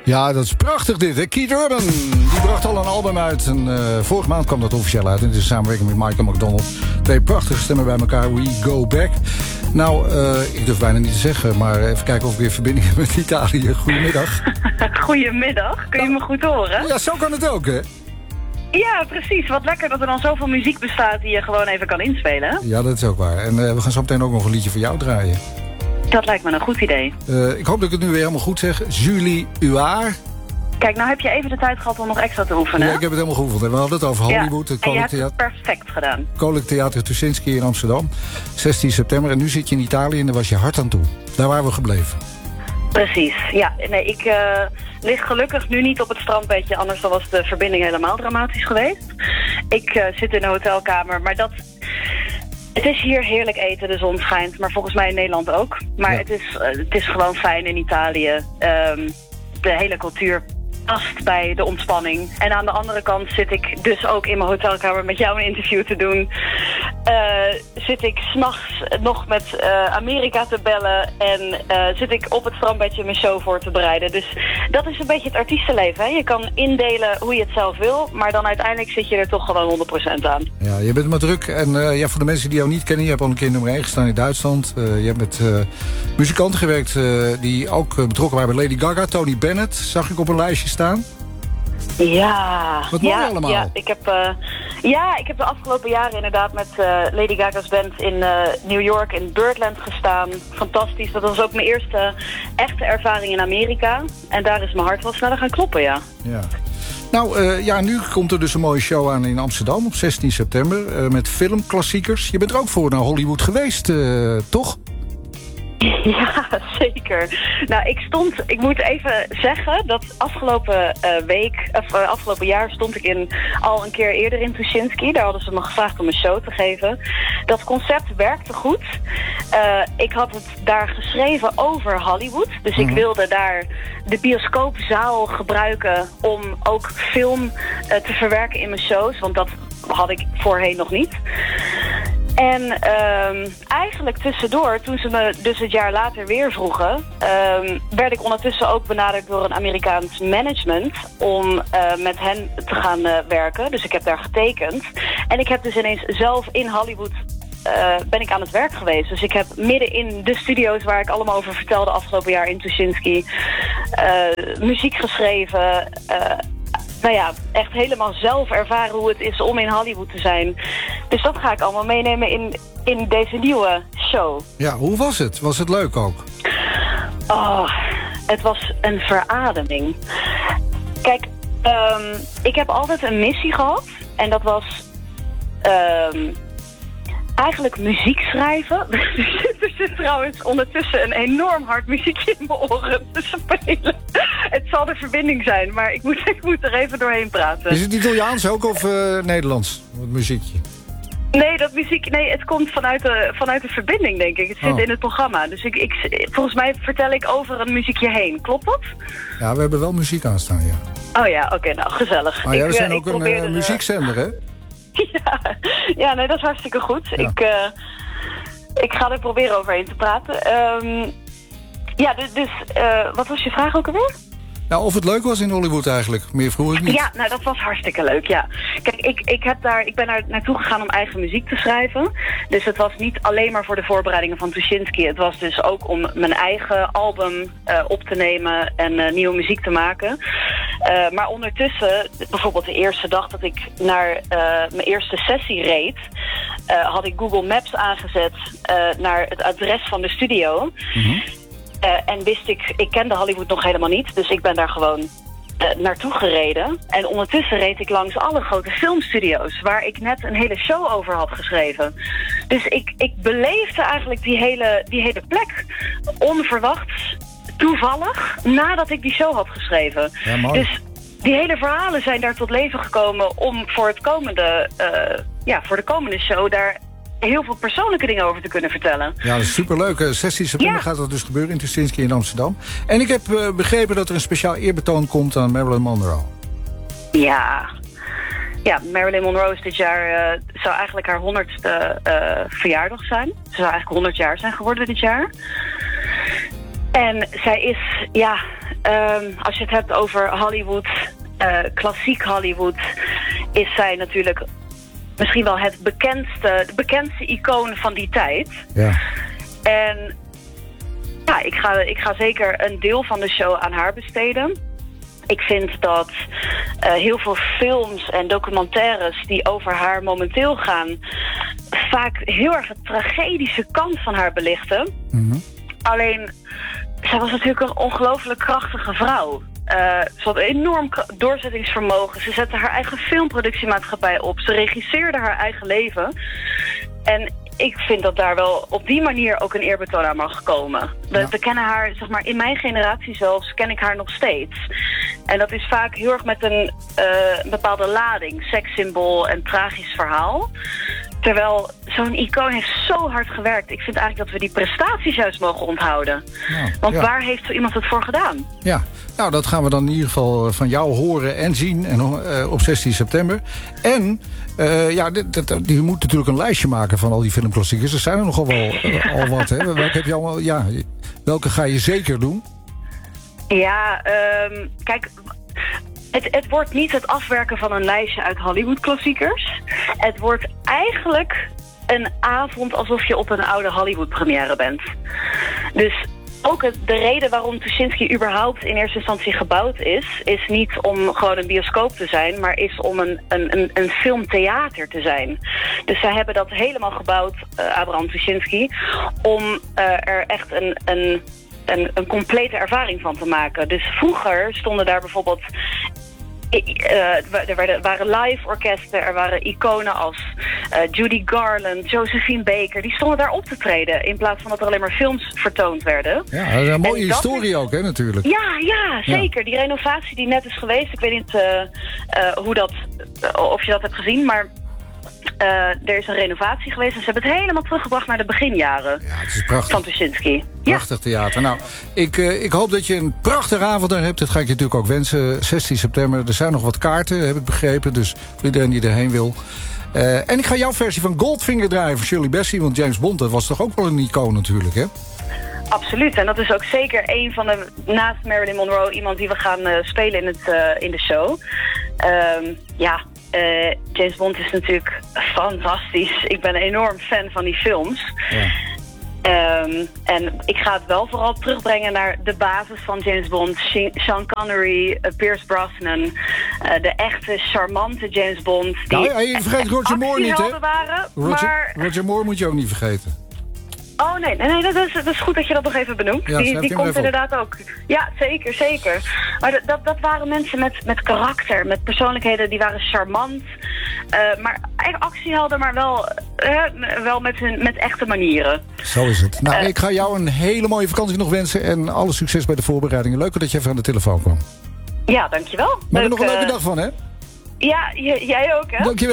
Ja, dat is prachtig dit, hè? Keith Urban, die bracht al een album uit. En vorige maand kwam dat officieel uit. En het is samenwerking met Michael McDonald. 2 prachtige stemmen bij elkaar. We Go Back. Nou, ik durf bijna niet te zeggen, maar even kijken of ik weer verbinding heb met Italië. Goedemiddag. Goedemiddag, kun je me goed horen? Ja, zo kan het ook, hè? Ja, precies. Wat lekker dat er dan zoveel muziek bestaat die je gewoon even kan inspelen. Ja, dat is ook waar. En we gaan zo meteen ook nog een liedje voor jou draaien. Dat lijkt me een goed idee. Ik hoop dat ik het nu weer helemaal goed zeg. Julie Huard. Kijk, nou heb je even de tijd gehad om nog extra te oefenen. Ja, ik heb het helemaal geoefend. We hadden het over Hollywood. Ja, en je hebt het perfect gedaan. Koninklijk Theater Tuschinski in Amsterdam. 16 september. En nu zit je in Italië en daar was je hard aan toe. Daar waren we gebleven. Precies, ja. Nee, ik lig gelukkig nu niet op het strandbedje. Anders dan was de verbinding helemaal dramatisch geweest. Ik zit in een hotelkamer, maar dat... Het is hier heerlijk eten, de zon schijnt. Maar volgens mij in Nederland ook. Maar ja. Het is gewoon fijn in Italië. De hele cultuur past bij de ontspanning. En aan de andere kant zit ik dus ook in mijn hotelkamer met jou een interview te doen. Zit ik 's nachts nog met Amerika te bellen. En zit ik op het strandbedje mijn show voor te bereiden. Dus dat is een beetje het artiestenleven. Hè? Je kan indelen hoe je het zelf wil. Maar dan uiteindelijk zit je er toch gewoon 100% aan. Ja, je bent maar druk. En voor de mensen die jou niet kennen. Je hebt al een keer nummer 1 gestaan in Duitsland. Je hebt met muzikanten gewerkt die ook betrokken waren bij Lady Gaga. Tony Bennett zag ik op een lijstje staan. Ja. Wat mooi allemaal. Ja, ik heb de afgelopen jaren inderdaad met Lady Gaga's band in New York in Birdland gestaan. Fantastisch. Dat was ook mijn eerste echte ervaring in Amerika. En daar is mijn hart wel sneller gaan kloppen, ja. Ja. Nou, nu komt er dus een mooie show aan in Amsterdam op 16 september. Met filmklassiekers. Je bent er ook voor naar Hollywood geweest, toch? Ja, zeker. Nou, ik moet even zeggen dat afgelopen jaar stond ik al een keer eerder in Tuschinski. Daar hadden ze me gevraagd om een show te geven. Dat concept werkte goed. Ik had het daar geschreven over Hollywood. Dus ik wilde daar de bioscoopzaal gebruiken om ook film te verwerken in mijn shows. Want dat had ik voorheen nog niet. En eigenlijk tussendoor, toen ze me dus het jaar later weer vroegen... werd ik ondertussen ook benaderd door een Amerikaans management... om met hen te gaan werken. Dus ik heb daar getekend. En ik heb dus ineens zelf in Hollywood... ben ik aan het werk geweest. Dus ik heb midden in de studio's waar ik allemaal over vertelde... afgelopen jaar in Tuschinski... muziek geschreven... Nou ja, echt helemaal zelf ervaren hoe het is om in Hollywood te zijn. Dus dat ga ik allemaal meenemen in deze nieuwe show. Ja, hoe was het? Was het leuk ook? Oh, het was een verademing. Kijk, ik heb altijd een missie gehad. En dat was... eigenlijk muziek schrijven. Er zit trouwens ondertussen een enorm hard muziekje in mijn oren te spelen. Het zal de verbinding zijn, maar ik moet er even doorheen praten. Is het Italiaans ook of Nederlands, het muziekje? Nee, het komt vanuit de verbinding, denk ik. Het zit in het programma. Dus volgens mij vertel ik over een muziekje heen. Klopt dat? Ja, we hebben wel muziek aanstaan, ja. Oh ja, oké, nou, gezellig. Maar we zijn ook een muziekzender, hè? Ja, nee, dat is hartstikke goed. Ja. Ik ga er proberen overheen te praten. Wat was je vraag ook alweer? Nou, of het leuk was in Hollywood eigenlijk. Meer vroeg ik niet. Ja, nou, dat was hartstikke leuk, ja. Kijk, ik ben daar naartoe gegaan om eigen muziek te schrijven. Dus het was niet alleen maar voor de voorbereidingen van Tuschinski. Het was dus ook om mijn eigen album op te nemen en nieuwe muziek te maken. Maar ondertussen, bijvoorbeeld de eerste dag dat ik naar mijn eerste sessie reed... had ik Google Maps aangezet naar het adres van de studio... En wist ik kende Hollywood nog helemaal niet. Dus ik ben daar gewoon naartoe gereden. En ondertussen reed ik langs alle grote filmstudio's... waar ik net een hele show over had geschreven. Dus ik beleefde eigenlijk die hele plek onverwachts, toevallig... nadat ik die show had geschreven. Ja, mooi. Dus die hele verhalen zijn daar tot leven gekomen... om voor de komende show daar... heel veel persoonlijke dingen over te kunnen vertellen. Ja, dat is superleuk. 16 september gaat dat dus gebeuren in Tuschinski in Amsterdam. En ik heb begrepen dat er een speciaal eerbetoon komt aan Marilyn Monroe. Ja, Marilyn Monroe is dit jaar... zou eigenlijk haar 100ste verjaardag zijn. Ze zou eigenlijk 100 jaar zijn geworden dit jaar. En zij is, als je het hebt over Hollywood, klassiek Hollywood, is zij natuurlijk misschien wel de bekendste icoon van die tijd. Ja. En ja, ik ga zeker een deel van de show aan haar besteden. Ik vind dat heel veel films en documentaires die over haar momenteel gaan, vaak heel erg de tragedische kant van haar belichten. Mm-hmm. Alleen, zij was natuurlijk een ongelooflijk krachtige vrouw. Ze had enorm doorzettingsvermogen. Ze zette haar eigen filmproductiemaatschappij op. Ze regisseerde haar eigen leven. En ik vind dat daar wel op die manier ook een eerbetoon aan mag komen. We kennen haar, zeg maar, in mijn generatie zelfs, ken ik haar nog steeds. En dat is vaak heel erg met een bepaalde lading, sekssymbool en tragisch verhaal. Terwijl zo'n icoon heeft zo hard gewerkt. Ik vind eigenlijk dat we die prestaties juist mogen onthouden. Want waar heeft zo iemand het voor gedaan? Ja, nou dat gaan we dan in ieder geval van jou horen en zien en, op 16 september. En je moet natuurlijk een lijstje maken van al die filmklassiekers. Er zijn er nogal wel al wat. Hè? Welke heb je allemaal? Ja, welke ga je zeker doen? Ja, kijk, het wordt niet het afwerken van een lijstje uit Hollywood-klassiekers. Het wordt eigenlijk een avond alsof je op een oude Hollywood-première bent. Dus ook de reden waarom Tuschinski überhaupt in eerste instantie gebouwd is niet om gewoon een bioscoop te zijn, maar is om een filmtheater te zijn. Dus zij hebben dat helemaal gebouwd, Abraham Tuschinski, om er echt een complete ervaring van te maken. Dus vroeger stonden daar bijvoorbeeld er waren live orkesten, er waren iconen als Judy Garland, Josephine Baker. Die stonden daar op te treden in plaats van dat er alleen maar films vertoond werden. Ja, dat is een mooie historie ook, hè, natuurlijk. Ja, zeker. Ja. Die renovatie die net is geweest, ik weet niet of je dat hebt gezien, maar er is een renovatie geweest en ze hebben het helemaal teruggebracht naar de beginjaren. Ja, het is prachtig. Van Tuschinski. Prachtig theater. Nou, ik hoop dat je een prachtige avond daar hebt. Dat ga ik je natuurlijk ook wensen. 16 september. Er zijn nog wat kaarten, heb ik begrepen. Dus voor iedereen die erheen wil. En ik ga jouw versie van Goldfinger draaien voor Shirley Bassey. Want James Bond, dat was toch ook wel een icoon natuurlijk, hè? Absoluut. En dat is ook zeker een van de, naast Marilyn Monroe, iemand die we gaan spelen in de show. James Bond is natuurlijk fantastisch. Ik ben een enorm fan van die films. Ja. En ik ga het wel vooral terugbrengen naar de basis van James Bond. Sean Connery, Pierce Brosnan. De echte, charmante James Bond. Die je vergeet Roger Moore niet, hè? Waren, Roger Moore moet je ook niet vergeten. Oh nee, dat is goed dat je dat nog even benoemt. Ja, die komt inderdaad ook. Ja, zeker. Maar dat waren mensen met karakter, met persoonlijkheden, die waren charmant. Maar actiehelden, maar wel met echte manieren. Zo is het. Nou, ik ga jou een hele mooie vakantie nog wensen en alle succes bij de voorbereidingen. Leuk dat je even aan de telefoon kwam. Ja, dankjewel. Maar er nog een leuke dag van, hè? Ja, jij ook, hè? Dankjewel.